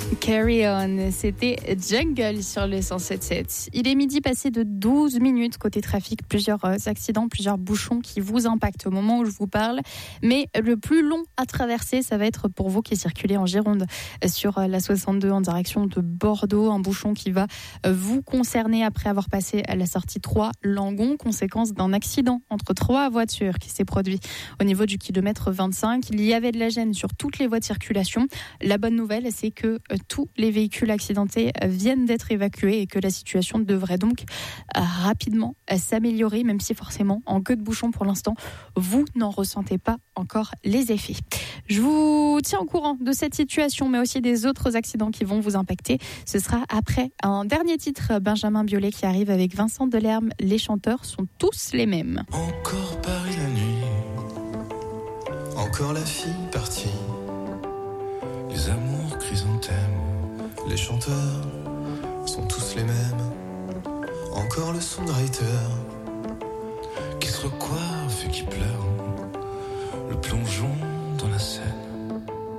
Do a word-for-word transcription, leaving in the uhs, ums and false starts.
Carry On, c'était Jungle sur le cent sept sept. Il est midi passé de douze minutes côté trafic, plusieurs accidents, plusieurs bouchons qui vous impactent au moment où je vous parle. Mais le plus long à traverser, ça va être pour vous qui circulez en Gironde sur la soixante-deux en direction de Bordeaux. Un bouchon qui va vous concerner après avoir passé à la sortie trois Langon, conséquence d'un accident entre trois voitures qui s'est produit au niveau du kilomètre vingt-cinq. Il y avait de la gêne sur toutes les voies de circulation. La bonne nouvelle, c'est que tous les véhicules accidentés viennent d'être évacués et que la situation devrait donc rapidement s'améliorer, même si forcément, en queue de bouchon pour l'instant, vous n'en ressentez pas encore les effets. Je vous tiens au courant de cette situation, mais aussi des autres accidents qui vont vous impacter. Ce sera après un dernier titre, Benjamin Biolay qui arrive avec Vincent Delerme. Les chanteurs sont tous les mêmes. Encore Paris la nuit, encore la fille partie, les amours chrysanthèmes, les chanteurs sont tous les mêmes. Encore le songwriter qui se recoiffe et qui pleure